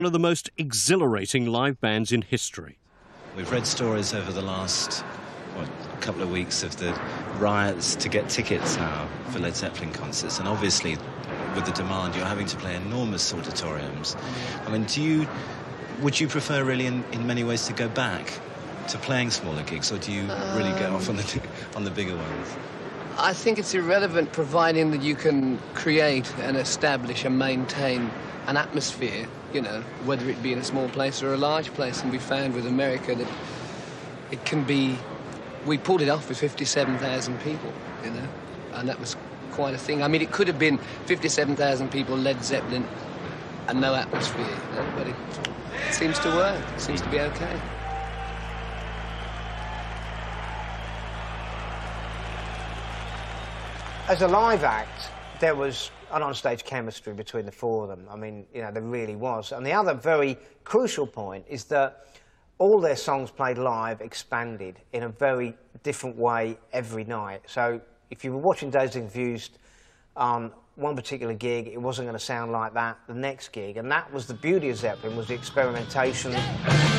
one of the most exhilarating live bands in history. We've read stories over the last couple of weeks of the riots to get tickets now for Led Zeppelin concerts, and obviously with the demand you're having to play enormous auditoriums. I mean, would you prefer really in many ways to go back to playing smaller gigs, or do you really go off on the bigger ones? I think it's irrelevant, providing that you can create and establish and maintain an atmosphere, you know, whether it be in a small place or a large place. And we found with America that it can be... We pulled it off with 57,000 people, you know, and that was quite a thing. I mean, it could have been 57,000 people, Led Zeppelin, and no atmosphere, you know, but it seems to work. It seems to be okay. As a live act, there was an on-stage chemistry between the four of them. I mean, you know, there really was. And the other very crucial point is that all their songs played live expanded in a very different way every night. So if you were watching Dazed and Confused on one particular gig, it wasn't going to sound like that the next gig. And that was the beauty of Zeppelin, was the experimentation.